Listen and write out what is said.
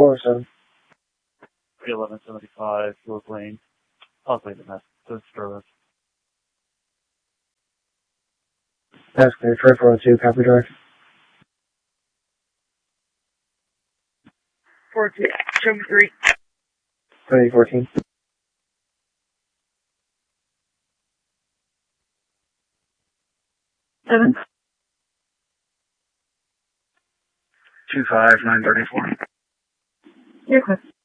407. 1175, York Lane. I'll leave the message. This service. That's clear. Troy 402, copy direct. 4-2, show me 3. 2014. 7. 25934. You're close.